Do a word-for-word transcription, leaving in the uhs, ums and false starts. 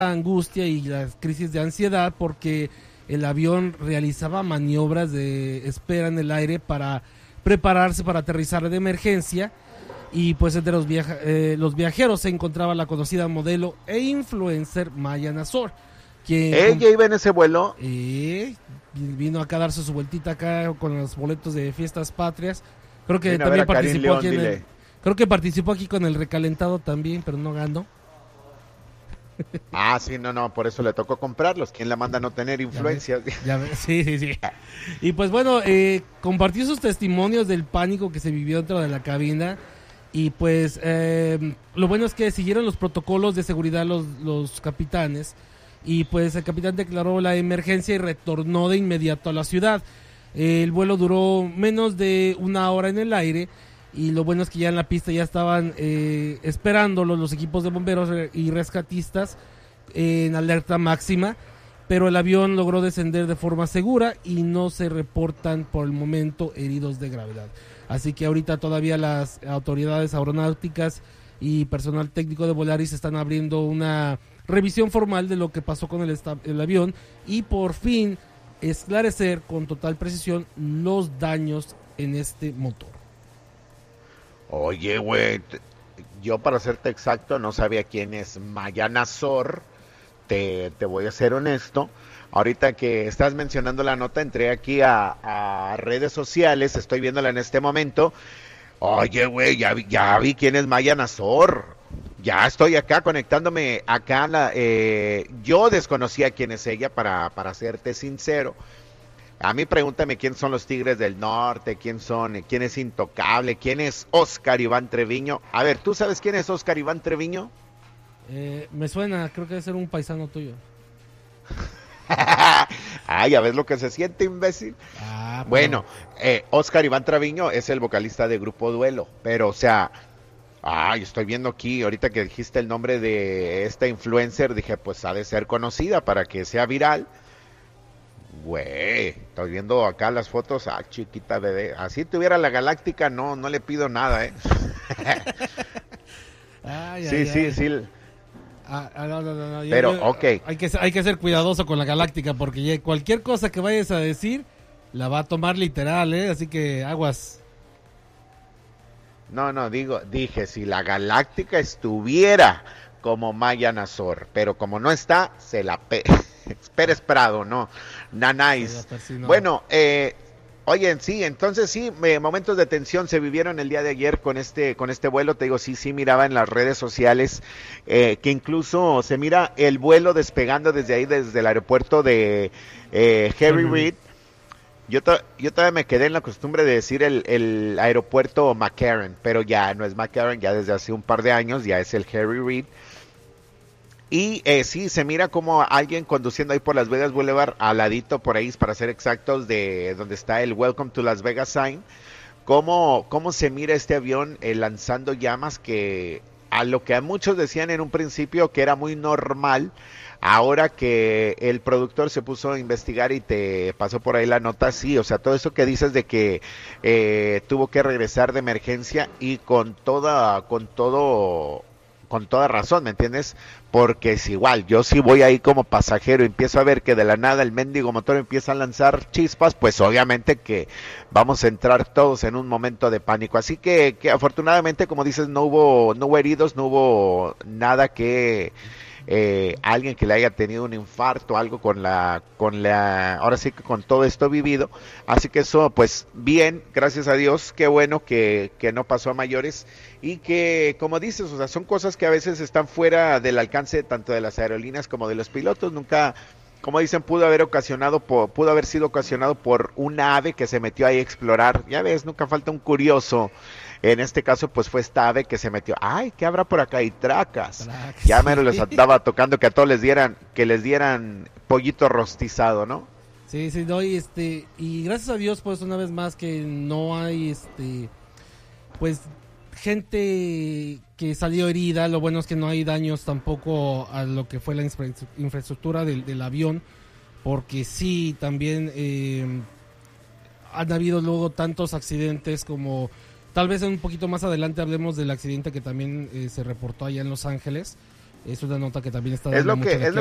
angustia y las crisis de ansiedad porque el avión realizaba maniobras de espera en el aire para prepararse para aterrizar de emergencia, y pues entre los, viaja- eh, los viajeros se encontraba la conocida modelo e influencer Maya Nazor, quien ¿Ella iba en ese vuelo? eh, vino acá a darse su vueltita acá con los boletos de fiestas patrias. Creo que Ven a también ver a Karin participó León, aquí en dile. el, creo que participó aquí con el recalentado también, pero no ganó. Ah, sí, no, no, por eso le tocó comprarlos. ¿Quién la manda a no tener influencias? Ya ves, sí, sí, sí. Y pues bueno, eh, compartió sus testimonios del pánico que se vivió dentro de la cabina. Y pues eh, lo bueno es que siguieron los protocolos de seguridad los, los capitanes. Y pues el capitán declaró la emergencia y retornó de inmediato a la ciudad. Eh, el vuelo duró menos de una hora en el aire. Y lo bueno es que ya en la pista ya estaban eh, esperándolos los equipos de bomberos y rescatistas en alerta máxima, pero el avión logró descender de forma segura y no se reportan por el momento heridos de gravedad. Así que ahorita todavía las autoridades aeronáuticas y personal técnico de Volaris están abriendo una revisión formal de lo que pasó con el, esta- el avión y por fin esclarecer con total precisión los daños en este motor. Oye, güey, te- yo para serte exacto no sabía quién es Maya Nazor. Te, te voy a ser honesto. Ahorita que estás mencionando la nota, entré aquí a, a redes sociales, estoy viéndola en este momento. Oye, güey, ya, vi- ya vi quién es Maya Nazor. Ya estoy acá conectándome acá. La, eh, yo desconocía quién es ella, para, para serte sincero. A mí pregúntame quién son los Tigres del Norte, quién son, quién es Intocable, quién es Oscar Iván Treviño. A ver, ¿tú sabes quién es Oscar Iván Treviño? Eh, me suena, creo que debe ser un paisano tuyo. Ah, ya ves lo que se siente, imbécil. Ah, pero- Bueno, eh, Oscar Iván Treviño es el vocalista de Grupo Duelo, pero o sea, ay, estoy viendo aquí, ahorita que dijiste el nombre de esta influencer, dije, pues ha de ser conocida para que sea viral. Güey, estoy viendo acá las fotos, ah, chiquita bebé, así tuviera la Galáctica, no, no le pido nada, eh. Ay, Sí, ay, sí, ay. sí, Ah, ah, no, no, no, no, yo- pero yo- ok. Hay que, ser- hay que ser cuidadoso con la Galáctica porque ya cualquier cosa que vayas a decir la va a tomar literal, ¿eh? Así que aguas. No, no, digo, dije, si la Galáctica estuviera como Maya Nazor, pero como no está, se la pe... Pérez Prado, no, Nanais. Se la persinó. Bueno, eh, oye, sí, entonces sí, me- momentos de tensión se vivieron el día de ayer con este, con este vuelo, te digo, sí, sí miraba en las redes sociales, eh, que incluso se mira el vuelo despegando desde ahí, desde el aeropuerto de eh, Harry Reid. Yo, to- yo todavía me quedé en la costumbre de decir el, el aeropuerto McCarran, pero ya no es McCarran, ya desde hace un par de años, ya es el Harry Reid. Y eh, sí, se mira como alguien conduciendo ahí por Las Vegas Boulevard, al ladito por ahí, para ser exactos, de donde está el Welcome to Las Vegas sign. Cómo, cómo se mira este avión eh, lanzando llamas, que a lo que a muchos decían en un principio que era muy normal, ahora que el productor se puso a investigar y te pasó por ahí la nota, sí, o sea, todo eso que dices de que eh, tuvo que regresar de emergencia y con toda, con todo, con toda razón, ¿me entiendes? Porque es igual, yo si voy ahí como pasajero y empiezo a ver que de la nada el mendigo motor empieza a lanzar chispas, pues obviamente que vamos a entrar todos en un momento de pánico. Así que, que afortunadamente, como dices, no hubo, no hubo heridos, no hubo nada que eh, alguien que le haya tenido un infarto, algo con la, con la, ahora sí que con todo esto vivido. Así que eso, pues bien, gracias a Dios, qué bueno que, que no pasó a mayores. Y que, como dices, o sea, son cosas que a veces están fuera del alcance tanto de las aerolíneas como de los pilotos. Nunca, como dicen, pudo haber ocasionado, por, pudo haber sido ocasionado por una ave que se metió ahí a explorar. Ya ves, nunca falta un curioso. En este caso, pues fue esta ave que se metió. Ay, ¿qué habrá por acá? Y tracas. Tracas, Ya sí. mero les andaba tocando que a todos les dieran, que les dieran pollito rostizado, ¿no? Sí, sí, no, y este, y gracias a Dios, pues una vez más que no hay, este, pues gente que salió herida. Lo bueno es que no hay daños tampoco a lo que fue la infra- infraestructura del, del avión, porque sí, también eh, han habido luego tantos accidentes como, tal vez un poquito más adelante hablemos del accidente que también eh, se reportó allá en Los Ángeles, Es una nota que también está Es dando lo mucho que de es qué lo